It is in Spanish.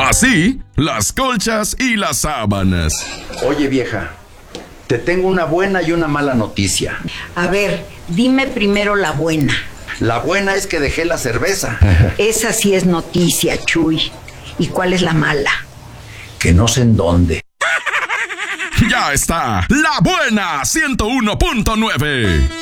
Así, las colchas y las sábanas. Oye, vieja, te tengo una buena y una mala noticia. A ver, dime primero la buena. La buena es que dejé la cerveza. Esa sí es noticia, Chuy. ¿Y cuál es la mala? Que no sé en dónde. Ya está, La Buena 101.9.